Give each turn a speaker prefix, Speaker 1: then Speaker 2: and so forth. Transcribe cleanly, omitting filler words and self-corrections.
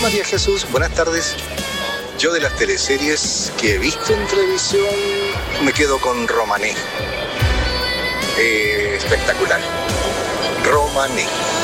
Speaker 1: María Jesús, buenas tardes. Yo de las teleseries que he visto en televisión me quedo con Romané. Espectacular. Romané.